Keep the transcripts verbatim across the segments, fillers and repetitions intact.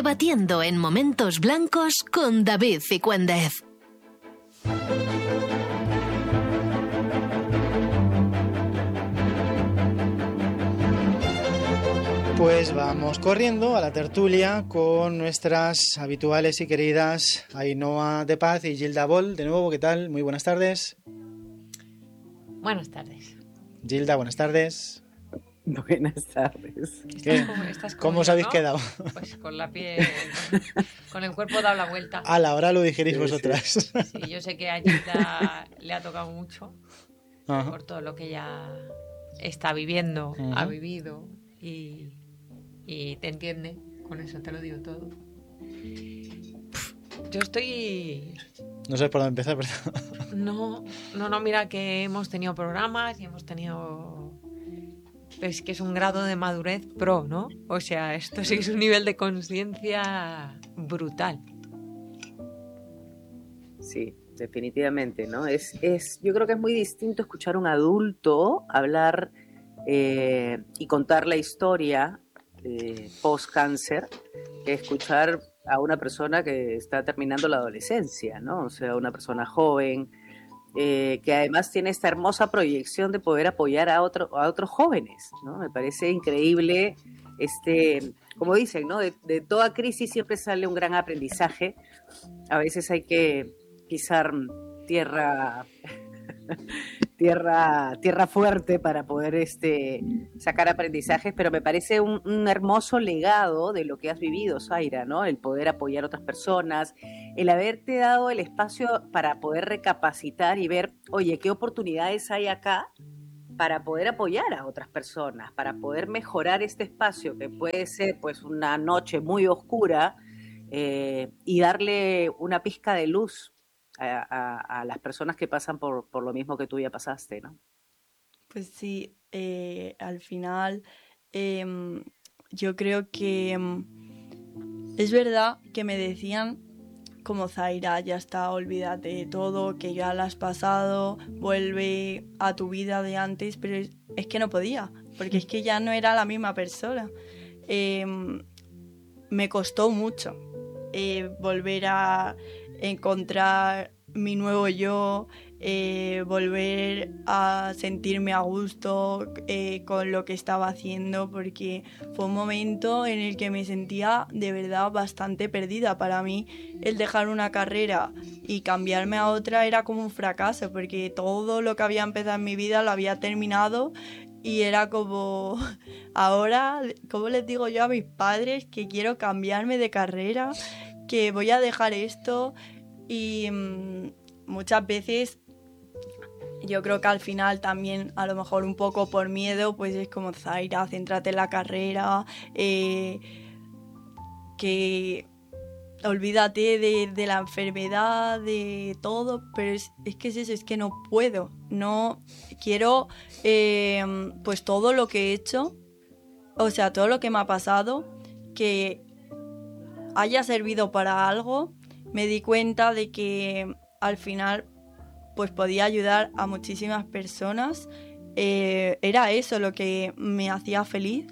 Debatiendo en Momentos Blancos con David Cicúendez. Pues vamos corriendo a la tertulia con nuestras habituales y queridas Ainhoa de Paz y Gilda Boll. De nuevo, ¿qué tal? Muy buenas tardes. Buenas tardes. Gilda, buenas tardes. Buenas tardes. Estás como, estás como ¿Cómo os yo, habéis ¿no? quedado? Pues con la piel, con el cuerpo dado la vuelta. A la hora lo digeréis Sí, vosotras. sí. Sí, yo sé que a Gilda le ha tocado mucho Ajá. por todo lo que ella está viviendo, Ujú. ha vivido y, y te entiende. Con eso te lo digo todo. Yo estoy... No sé por dónde empezar, pero... No, no, no, mira que hemos tenido programas y hemos tenido... Es que es un grado de madurez pro, ¿no? O sea, esto sí es un nivel de conciencia brutal. Sí, definitivamente, ¿no? Es, es, yo creo que es muy distinto escuchar a un adulto hablar eh, y contar la historia eh, post-cáncer que escuchar a una persona que está terminando la adolescencia, ¿no? O sea, una persona joven, eh, que además tiene esta hermosa proyección de poder apoyar a, otro, a otros jóvenes, ¿no? Me parece increíble, este, como dicen, ¿no? De, de toda crisis siempre sale un gran aprendizaje. A veces hay que pisar tierra, tierra, tierra fuerte para poder este, sacar aprendizajes, pero me parece un, un hermoso legado de lo que has vivido, Zaira, ¿no? El poder apoyar a otras personas, el haberte dado el espacio para poder recapacitar y ver, oye, qué oportunidades hay acá para poder apoyar a otras personas, para poder mejorar este espacio que puede ser pues una noche muy oscura, eh, y darle una pizca de luz a, a, a las personas que pasan por, por lo mismo que tú ya pasaste, ¿no? Pues sí, eh, al final em, yo creo que em, es verdad que me decían como Zaira, ya está, olvídate de todo, que ya la has pasado, vuelve a tu vida de antes, pero es, es que no podía, porque es que ya no era la misma persona. Em, me costó mucho eh, volver a encontrar mi nuevo yo, eh, volver a sentirme a gusto eh, con lo que estaba haciendo, porque fue un momento en el que me sentía de verdad bastante perdida. Para mí el dejar una carrera y cambiarme a otra era como un fracaso, porque todo lo que había empezado en mi vida lo había terminado. Y era como, ahora, ¿cómo les digo yo a mis padres que quiero cambiarme de carrera, que voy a dejar esto? Y mmm, muchas veces yo creo que al final también, a lo mejor un poco por miedo, pues es como, Zaira, céntrate en la carrera, eh, que... olvídate de, de la enfermedad, de todo, pero es, es que es eso, es que no puedo, no quiero eh, pues todo lo que he hecho, o sea, todo lo que me ha pasado, que haya servido para algo. Me di cuenta de que al final pues podía ayudar a muchísimas personas, eh, era eso lo que me hacía feliz.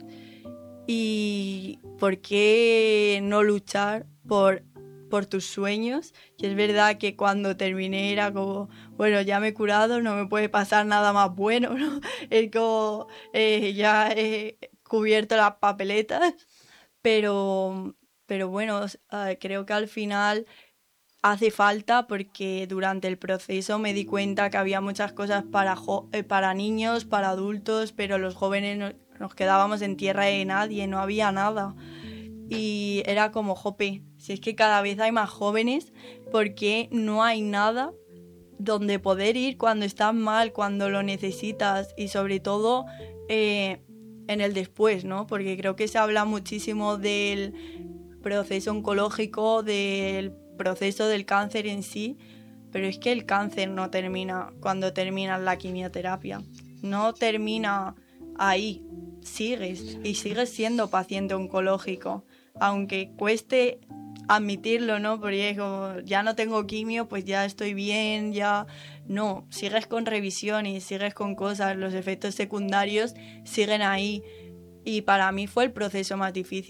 Y ¿por qué no luchar por, por tus sueños? Y es verdad que cuando terminé era como, bueno, ya me he curado, no me puede pasar nada más bueno, ¿no? Es como, eh, ya he cubierto las papeletas, pero, pero bueno, uh, creo que al final hace falta, porque durante el proceso me di cuenta que había muchas cosas para, jo- eh, para niños, para adultos, pero los jóvenes no, nos quedábamos en tierra de nadie, no había nada. Y era como, jope, si es que cada vez hay más jóvenes, porque no hay nada donde poder ir cuando estás mal, cuando lo necesitas, y sobre todo eh, en el después, ¿no? Porque creo que se habla muchísimo del proceso oncológico, del proceso del cáncer en sí, pero es que el cáncer no termina cuando termina la quimioterapia, no termina ahí, sigues y sigues siendo paciente oncológico, aunque cueste admitirlo, ¿no? Porque es como, ya no tengo quimio, pues ya estoy bien, ya... No, sigues con revisiones, sigues con cosas, los efectos secundarios siguen ahí, y para mí fue el proceso más difícil.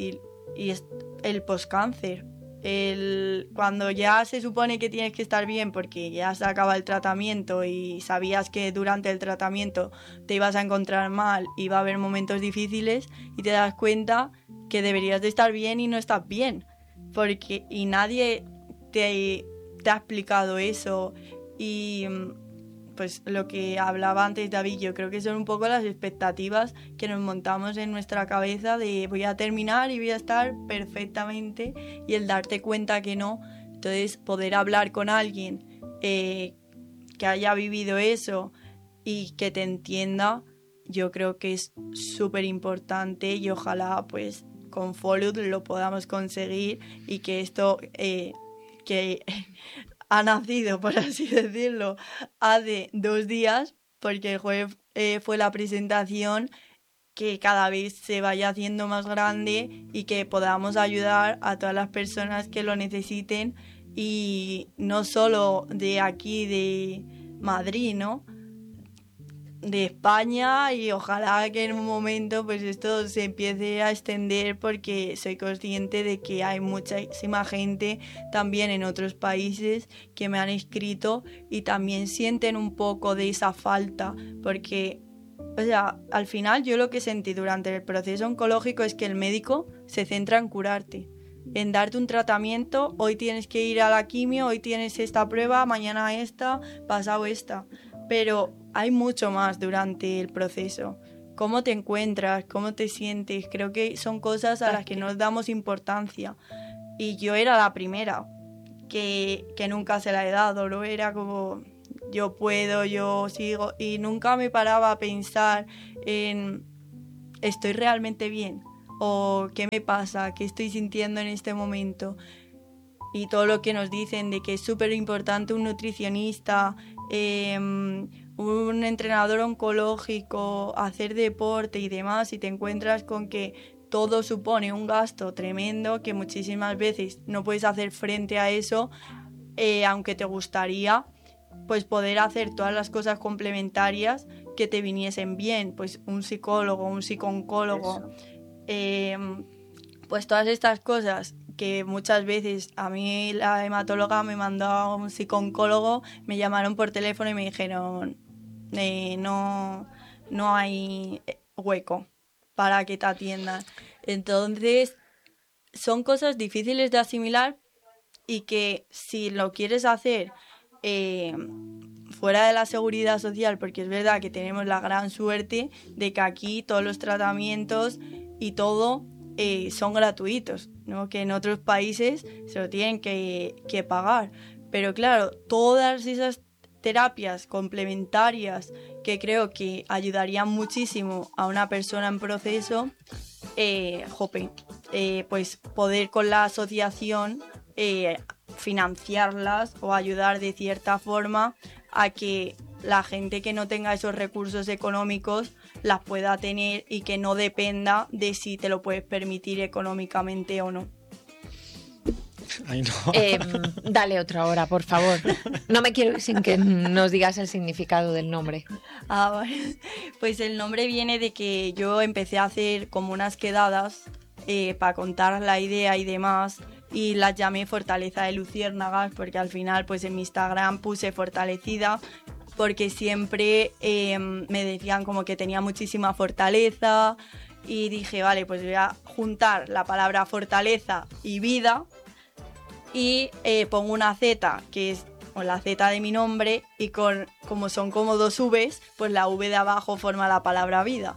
y es el postcáncer. El, cuando ya se supone que tienes que estar bien porque ya se acaba el tratamiento y sabías que durante el tratamiento te ibas a encontrar mal, iba a haber momentos difíciles y te das cuenta que deberías de estar bien y no estás bien, porque y nadie te, te ha explicado eso. Y pues lo que hablaba antes David, yo creo que son un poco las expectativas que nos montamos en nuestra cabeza de voy a terminar y voy a estar perfectamente, y el darte cuenta que no. Entonces poder hablar con alguien eh, que haya vivido eso y que te entienda, yo creo que es súper importante, y ojalá pues con Follow lo podamos conseguir y que esto eh, que ha nacido, por así decirlo, hace dos días, porque el jueves eh, fue la presentación, que cada vez se vaya haciendo más grande y que podamos ayudar a todas las personas que lo necesiten, y no solo de aquí, de Madrid, ¿no?, de España, y ojalá que en un momento pues esto se empiece a extender, porque soy consciente de que hay muchísima gente también en otros países que me han escrito y también sienten un poco de esa falta, porque o sea, al final yo lo que sentí durante el proceso oncológico es que el médico se centra en curarte, en darte un tratamiento. Hoy tienes que ir a la quimio, hoy tienes esta prueba, mañana esta, pasado esta, pero hay mucho más durante el proceso. Cómo te encuentras, cómo te sientes, creo que son cosas a las que nos damos importancia. Y yo era la primera que, que nunca se la he dado, lo era como yo puedo, yo sigo, y nunca me paraba a pensar en ¿estoy realmente bien? ¿O qué me pasa? ¿Qué estoy sintiendo en este momento? Y todo lo que nos dicen de que es súper importante un nutricionista, eh, un entrenador oncológico, hacer deporte y demás, y te encuentras con que todo supone un gasto tremendo, que muchísimas veces no puedes hacer frente a eso, eh, aunque te gustaría pues poder hacer todas las cosas complementarias que te viniesen bien, pues un psicólogo, un psicooncólogo, eh, pues todas estas cosas que muchas veces a mí la hematóloga me mandó a un psicooncólogo, me llamaron por teléfono y me dijeron eh, no, no hay hueco para que te atiendan. Entonces son cosas difíciles de asimilar, y que si lo quieres hacer eh, fuera de la seguridad social, porque es verdad que tenemos la gran suerte de que aquí todos los tratamientos y todo eh, son gratuitos, ¿no?, que en otros países se lo tienen que, que pagar. Pero claro, todas esas terapias complementarias que creo que ayudarían muchísimo a una persona en proceso, eh, jope, eh, pues poder con la asociación eh, financiarlas o ayudar de cierta forma a que la gente que no tenga esos recursos económicos las pueda tener, y que no dependa de si te lo puedes permitir económicamente o no. Ay, no. Eh, dale otra hora, por favor. No me quiero ir sin que nos digas el significado del nombre. Ah, vale. Pues el nombre viene de que yo empecé a hacer como unas quedadas eh, para contar la idea y demás, y las llamé Fortaleza de Luciérnagas, porque al final pues en mi Instagram puse fortalecida, porque siempre eh, me decían como que tenía muchísima fortaleza, y dije, vale, pues voy a juntar la palabra fortaleza y vida, y eh, pongo una Z, que es con la Z de mi nombre, y con como son como dos Vs, pues la V de abajo forma la palabra vida.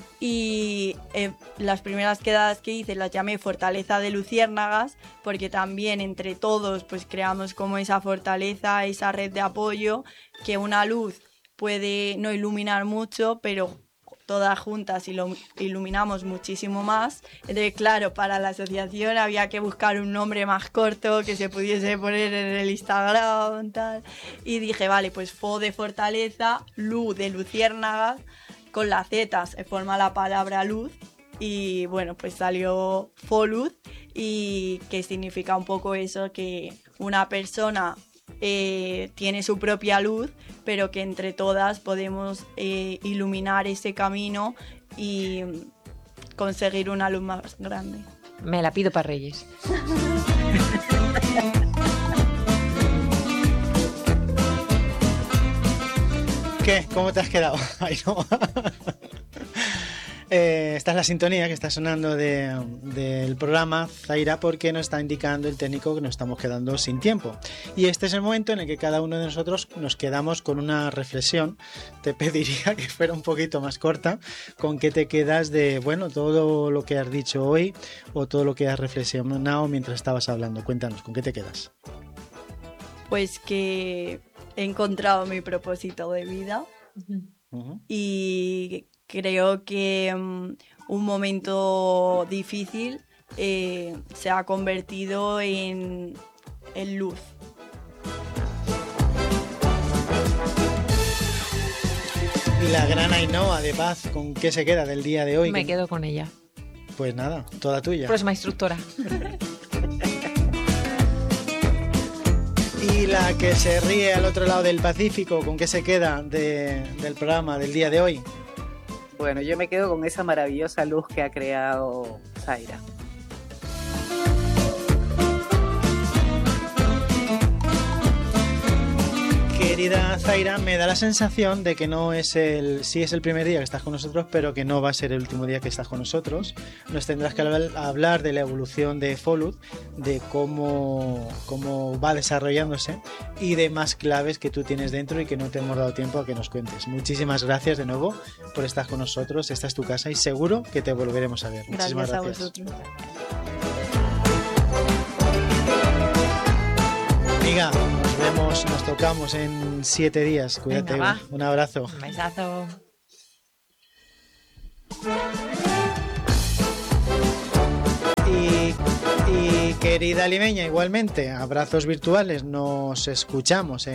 Y eh, las primeras quedadas que hice las llamé Fortaleza de Luciérnagas, porque también entre todos pues creamos como esa fortaleza, esa red de apoyo, que una luz puede no iluminar mucho, pero todas juntas iluminamos muchísimo más. Entonces, claro, para la asociación había que buscar un nombre más corto que se pudiese poner en el Instagram, tal. Y dije, vale, pues Fo de Fortaleza, Lu de Luciérnagas, con la Z se forma la palabra luz, y bueno, pues salió Foluz, y que significa un poco eso, que una persona eh, tiene su propia luz, pero que entre todas podemos eh, iluminar ese camino y conseguir una luz más grande. Me la pido para Reyes. ¿Qué? ¿Cómo te has quedado? Ay, no. Eh, esta es la sintonía que está sonando de, del programa Zaira, porque nos está indicando el técnico que nos estamos quedando sin tiempo. Y este es el momento en el que cada uno de nosotros nos quedamos con una reflexión. Te pediría que fuera un poquito más corta. ¿Con qué te quedas de, bueno, todo lo que has dicho hoy o todo lo que has reflexionado mientras estabas hablando? Cuéntanos, ¿con qué te quedas? Pues que he encontrado mi propósito de vida. Uh-huh. Y creo que um, un momento difícil eh, se ha convertido en, en luz. Y la gran Ainhoa de Paz, ¿con qué se queda del día de hoy? Me quedo con ella. Pues nada, toda tuya. Próxima instructora. Y la que se ríe al otro lado del Pacífico, ¿con qué se queda de, del programa del día de hoy? Bueno, yo me quedo con esa maravillosa luz que ha creado Zaira. Querida Zaira, me da la sensación de que no es el, sí es el primer día que estás con nosotros, pero que no va a ser el último día que estás con nosotros. Nos tendrás que hablar de la evolución de Followed, de cómo, cómo va desarrollándose y de más claves que tú tienes dentro y que no te hemos dado tiempo a que nos cuentes. Muchísimas gracias de nuevo por estar con nosotros. Esta es tu casa y seguro que te volveremos a ver. Muchísimas gracias. Gracias a vosotros. Amiga, nos vemos, nos tocamos en siete días. Cuídate. Venga, un abrazo. Un besazo. Y, y querida limeña, igualmente, abrazos virtuales. Nos escuchamos. ¿eh?